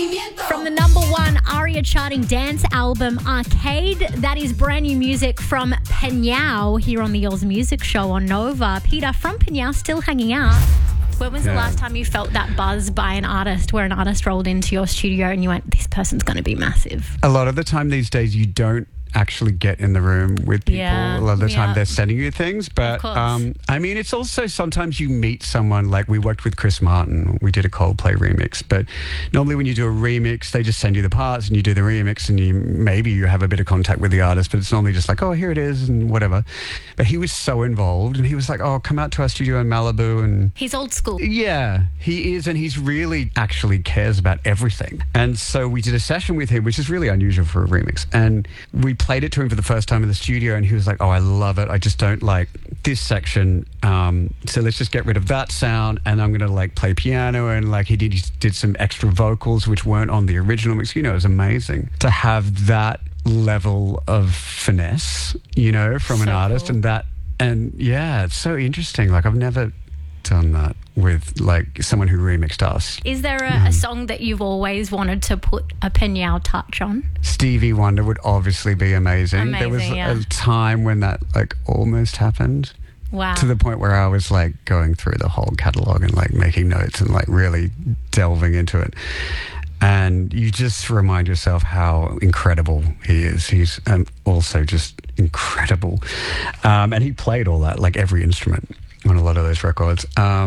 From the #1 ARIA charting dance album Arcade, that is brand new music from Peñao here on the Yours Music Show on Nova. Peter, from Peñao, still hanging out. When was the last time you felt that buzz by an artist, where an artist rolled into your studio and you went, this person's going to be massive? A lot of the time these days you don't actually get in the room with people. A lot of the time they're sending you things, but I mean, it's also sometimes you meet someone. Like we worked with Chris Martin, we did a Coldplay remix, but normally when you do a remix they just send you the parts and you do the remix, and maybe you have a bit of contact with the artist, but it's normally just like, oh, here it is and whatever. But he was so involved, and he was like, oh, come out to our studio in Malibu. And he's old school. Yeah, he is, and he's really actually cares about everything. And so we did a session with him, which is really unusual for a remix, and we played it to him for the first time in the studio, and he was like, oh, I love it, I just don't like this section, so let's just get rid of that sound, and I'm gonna like play piano. And like he did some extra vocals which weren't on the original mix. It was amazing to have that level of finesse, from an artist. Cool. And it's so interesting. Like I've never done that with like someone who remixed us. Is there a song that you've always wanted to put a Peñao touch on? Stevie Wonder would obviously be amazing. There was a time when that like almost happened. Wow. To the point where I was like going through the whole catalogue and like making notes and like really delving into it. And you just remind yourself how incredible he is. He's also just incredible. And he played all that, like every instrument on a lot of those records.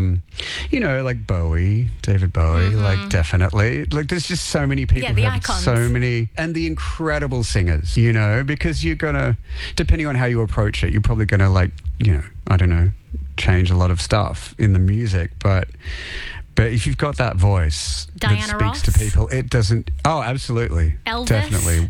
Like Bowie, David Bowie, like definitely. Like there's just so many people who have icons. so many, and the incredible singers, because you're gonna, depending on how you approach it, you're probably gonna like, I don't know, change a lot of stuff in the music, but if you've got that voice Diana that Ross? speaks to people, it doesn't. Oh, absolutely. Elvis? Definitely.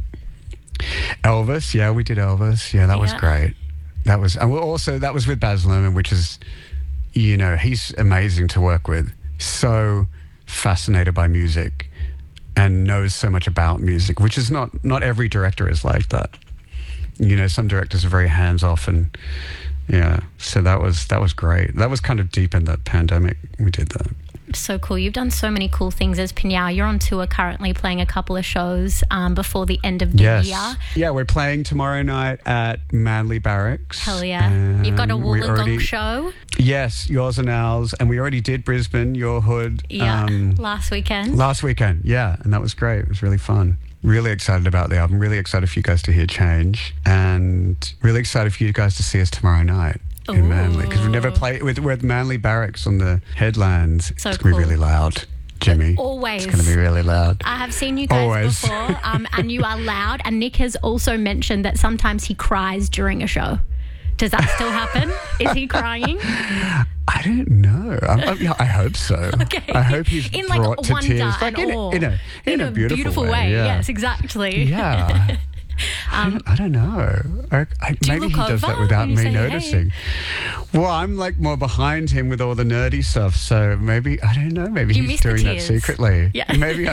Elvis, yeah, we did Elvis. Yeah, that was great. That was, and also that was with Baz Luhrmann, which is, he's amazing to work with. So fascinated by music and knows so much about music, which is not every director is like that. Some directors are very hands off, and so that was great. That was kind of deep in the pandemic. We did that. So cool. You've done so many cool things as Peñao. You're on tour currently, playing a couple of shows before the end of the year. Yeah, we're playing tomorrow night at Manly Barracks. Hell yeah. You've got a Wollongong show. Yes, yours and ours. And we already did Brisbane, your hood. Yeah, last weekend. Yeah. And that was great. It was really fun. Really excited about the album. Really excited for you guys to hear Change. And really excited for you guys to see us tomorrow night. In Manly, because we've never played we're at Manly Barracks on the headlands. So it's going to be really loud, Jimmy. Always. It's going to be really loud. I have seen you guys before, and you are loud. And Nick has also mentioned that sometimes he cries during a show. Does that still happen? Is he crying? I don't know. I hope so. Okay. I hope he's in brought like to wonder tears, and like awe. in a beautiful way. Yeah. Yes, exactly. Yeah. I don't know. Maybe he does that without me noticing. Hey. Well, I'm like more behind him with all the nerdy stuff, so maybe, I don't know, maybe he's doing that secretly. Yeah. Maybe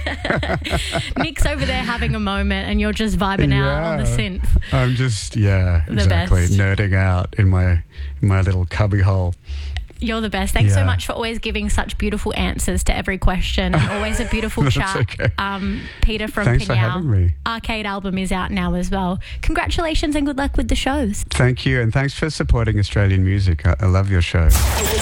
Nick's over there having a moment and you're just vibing out on the synth. I'm just, exactly, best. nerding out in my little cubby hole. You're the best. Thanks so much for always giving such beautiful answers to every question, and always a beautiful chat. Okay. Peter from Thanks for having me. Arcade album is out now as well. Congratulations and good luck with the shows. Thank you, and thanks for supporting Australian music. I love your show.